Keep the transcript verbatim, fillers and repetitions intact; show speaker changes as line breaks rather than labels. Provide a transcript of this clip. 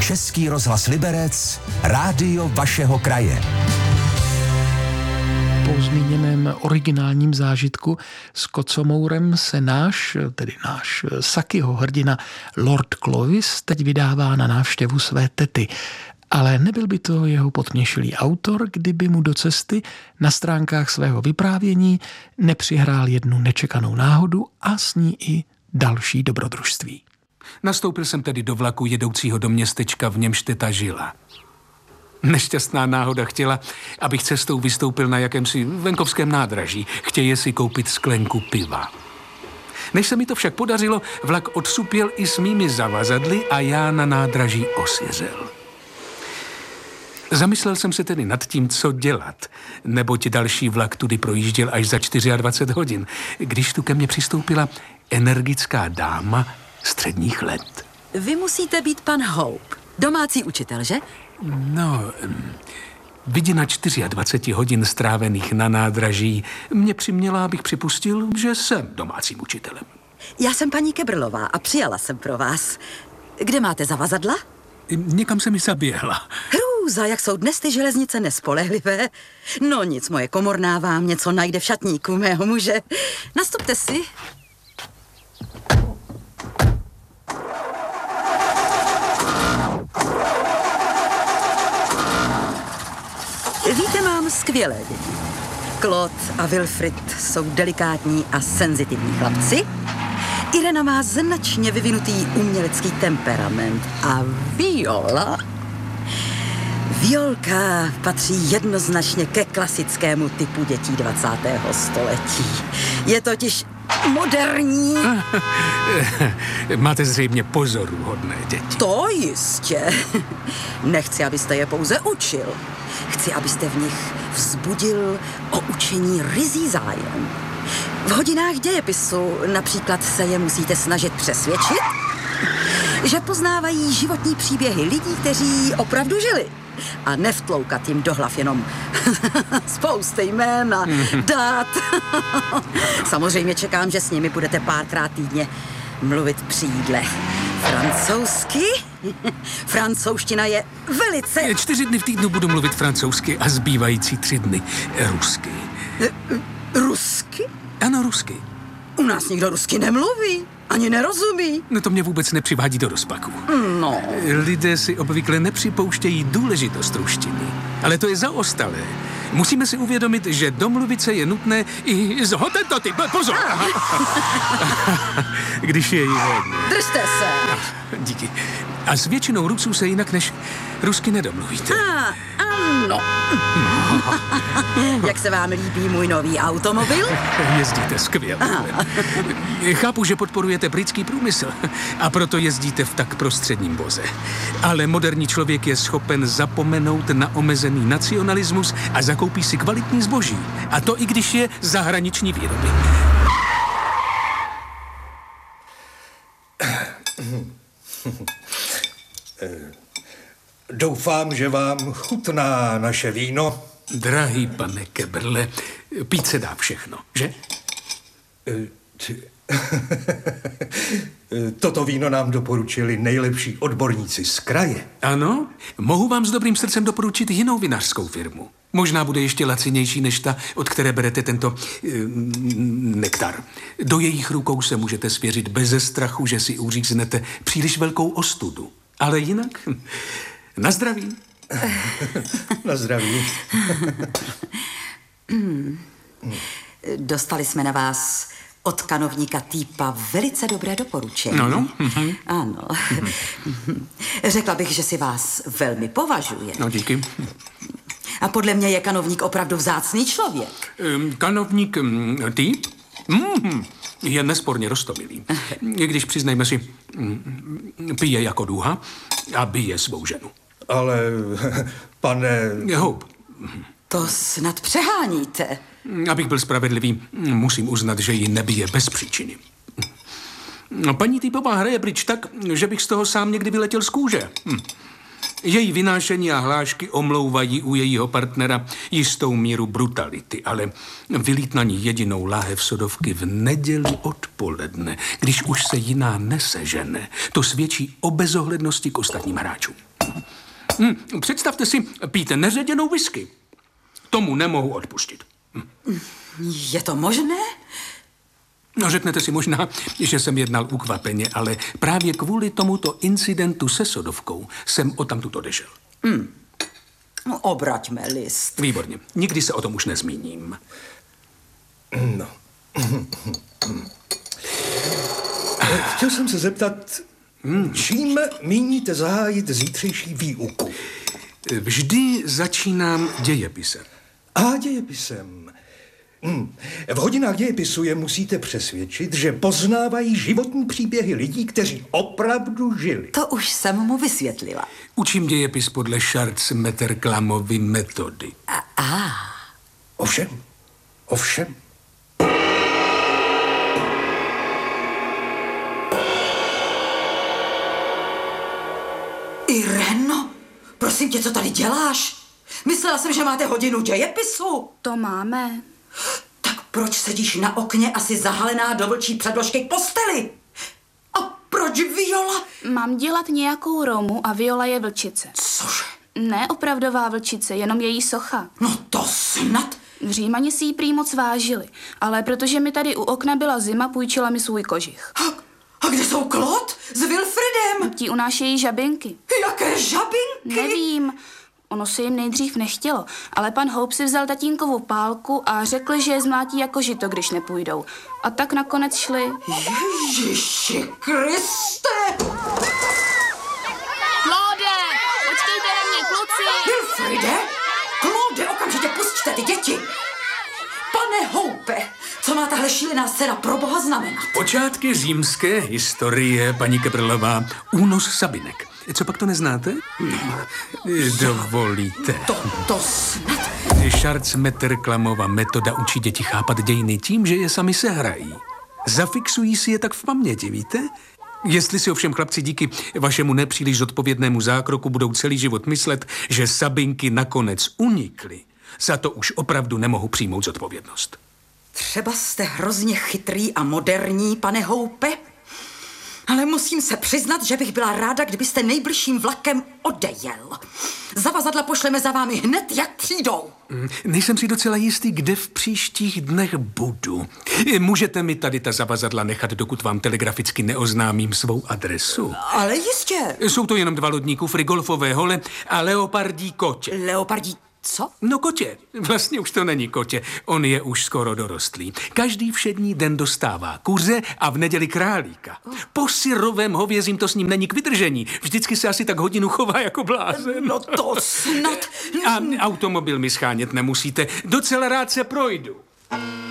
Český rozhlas Liberec, rádio vašeho kraje.
Po zmíněném originálním zážitku s kocomourem se náš, tedy náš Sakyho hrdina Lord Clovis teď vydává na návštěvu své tety. Ale nebyl by to jeho potměšilý autor, kdyby mu do cesty na stránkách svého vyprávění nepřihrál jednu nečekanou náhodu a s ní i další dobrodružství.
Nastoupil jsem tedy do vlaku jedoucího do městečka, v němž teta žila. Nešťastná náhoda chtěla, abych cestou vystoupil na jakémsi venkovském nádraží. Chtěje si koupit sklenku piva. Než se mi to však podařilo, vlak odsupěl i s mými zavazadly a já na nádraží osiřel. Zamyslel jsem se tedy nad tím, co dělat, neboť další vlak tudy projížděl až za dvacet čtyři hodin, když tu ke mně přistoupila energická dáma středních let.
Vy musíte být pan Hope, domácí učitel, že?
No, vidina dvacet čtyři hodin strávených na nádraží mě přiměla, abych připustil, že jsem domácím učitelem.
Já jsem paní Kebrlová a přijala jsem pro vás. Kde máte zavazadla?
Někam se mi zaběhla.
Hrůza, jak jsou dnes ty železnice nespolehlivé. No nic, moje komorná vám něco najde v šatníku mého muže. Nastupte si. Víte, mám skvělé děti. Claude a Wilfrid jsou delikátní a senzitivní chlapci. Irena má značně vyvinutý umělecký temperament a Viola... Violka patří jednoznačně ke klasickému typu dětí dvacátého století. Je totiž moderní.
Máte zřejmě pozoruhodné děti.
To jistě. Nechci, abyste je pouze učil. Chci, abyste v nich vzbudil o učení ryzí zájem. V hodinách dějepisu například se je musíte snažit přesvědčit, že poznávají životní příběhy lidí, kteří opravdu žili. A nevtloukat jim do hlav jenom spousty jmén a dát. Samozřejmě čekám, že s nimi budete párkrát týdně mluvit při jídle. Francouzsky? Francouzština je velice...
Čtyři dny v týdnu budu mluvit francouzsky a zbývající tři dny rusky.
Rusky?
Ano, rusky.
U nás nikdo rusky nemluví, ani nerozumí.
No to mě vůbec nepřivádí do rozpaku.
No.
Lidé si obvykle nepřipouštějí důležitost ruštiny. Ale to je zaostalé. Musíme si uvědomit, že domluvit se je nutné i z hotentoty. Pozor! Když je jí hodně.
Držte se.
Díky. A s většinou Rusů se jinak než rusky nedomluvíte.
A, ano. Jak se vám líbí můj nový automobil?
Jezdíte skvěle. Chápu, že podporujete britský průmysl a proto jezdíte v tak prostředním voze. Ale moderní člověk je schopen zapomenout na omezený nacionalismus a zakoupí si kvalitní zboží. A to i když je zahraniční výroby.
Doufám, že vám chutná naše víno.
Drahý pane Kebrle, pít se dá všechno, že?
Toto víno nám doporučili nejlepší odborníci z kraje.
Ano, mohu vám s dobrým srdcem doporučit jinou vinařskou firmu. Možná bude ještě lacinější než ta, od které berete tento e, nektar. Do jejich rukou se můžete svěřit beze strachu, že si uříznete příliš velkou ostudu. Ale jinak, na zdraví.
Na zdraví.
Dostali jsme na vás od kanovníka Týpa velice dobré doporučení.
No, no.
Ano. Řekla bych, že si vás velmi považuje.
No, díky.
A podle mě je kanovník opravdu vzácný člověk.
Kanovník Týp? Mm, je nesporně roztomilý. Když přiznejme si, pije jako duha a bije svou ženu.
Ale, pane...
Houp.
To snad přeháníte.
Abych byl spravedlivý, musím uznat, že ji nebije bez příčiny. Paní Týpová hraje pryč tak, že bych z toho sám někdy vyletěl z kůže. Hm. Její vynášení a hlášky omlouvají u jejího partnera jistou míru brutality, ale vylít na ní jedinou láhev sodovky v neděli odpoledne, když už se jiná nesežene, to svědčí o bezohlednosti k ostatním hráčům. Hm, představte si, pijte neředěnou whisky. Tomu nemohu odpustit. Hm.
Je to možné?
No, řeknete si možná, že jsem jednal ukvapeně, ale právě kvůli tomuto incidentu se sodovkou jsem odtamtud odešel.
Hmm. No, obraťme list.
Výborně. Nikdy se o tom už nezmíním.
No. Chtěl jsem se zeptat, čím míníte zahájit zítřejší výuku?
Vždy začínám dějepisem.
A dějepisem. Hmm. V hodinách dějepisu je musíte přesvědčit, že poznávají životní příběhy lidí, kteří opravdu žili.
To už jsem mu vysvětlila.
Učím dějepis podle Švarc-Metterklamovy metody.
A, a.
Ovšem, ovšem.
Ireno, prosím tě, co tady děláš? Myslela jsem, že máte hodinu dějepisu.
To máme.
Tak proč sedíš na okně asi zahalená do vlčí předložky k posteli? A proč Viola?
Mám dělat nějakou Romu a Viola je vlčice.
Cože?
Ne opravdová vlčice, jenom její socha.
No to snad.
V Římani si ji prý moc vážili, ale protože mi tady u okna byla zima, půjčila mi svůj kožich.
A, a kde jsou Klot s Wilfridem?
Ti unášejí žabinky.
Jaké žabinky?
Nevím. Ono se jim nejdřív nechtělo, ale pan Hope si vzal tatínkovu pálku a řekl, že je zmlátí jako žito, když nepůjdou. A tak nakonec šli.
Ježiši Kriste!
Claude, počkejte na mě, kluci!
Wilfride? Claude, okamžitě pusťte ty děti! Pane Hope, co má tahle šílená scéna pro boha znamenat?
Počátky římské historie, paní Keprlová. Únos Sabinek. Co pak to neznáte? No, dovolíte.
To, to snad.
Švarc-Metterklamova metoda učí děti chápat dějiny tím, že je sami sehrají. Zafixují si je tak v paměti, víte? Jestli si ovšem chlapci díky vašemu nepříliš zodpovědnému zákroku budou celý život myslet, že Sabinky nakonec unikly, za to už opravdu nemohu přijmout zodpovědnost.
Třeba jste hrozně chytrý a moderní, pane Hope, ale musím se přiznat, že bych byla ráda, kdybyste nejbližším vlakem odejel. Zavazadla pošleme za vámi hned, jak přijdou.
Nejsem si docela jistý, kde v příštích dnech budu. Můžete mi tady ta zavazadla nechat, dokud vám telegraficky neoznámím svou adresu?
Ale jistě.
Jsou to jenom dva lodní kufry, golfové hole a leopardí kotě.
Leopardí co?
No kotě. Vlastně už to není kotě. On je už skoro dorostlý. Každý všední den dostává kuře a v neděli králíka. Po syrovém hovězím to s ním není k vydržení. Vždycky se asi tak hodinu chová jako blázen.
No to snad.
A automobil mi schánět nemusíte. Docela rád se projdu.